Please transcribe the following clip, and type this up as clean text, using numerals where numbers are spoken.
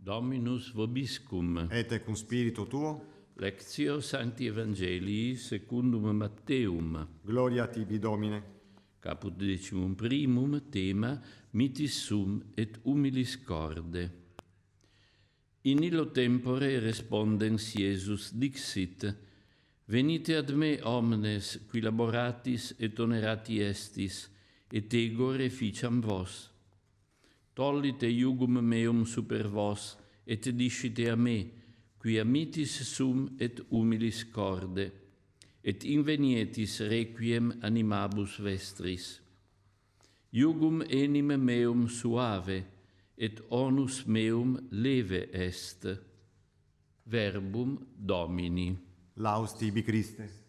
Dominus vobiscum. Et cum spiritu tuo. Lectio Sancti Evangelii secundum Matteum. Gloria tibi, Domine. Caput 11, tema Mitis sum et humilis corde. In illo tempore respondens Iesus dixit: Venite ad me omnes qui laboratis et onerati estis, et ego reficiam vos. Tollite iugum meum super vos, et discite a me, qui amitis sum et humilis corde, et invenietis requiem animabus vestris. Iugum enim meum suave, et onus meum leve est. Verbum Domini. Laus tibi, Christe.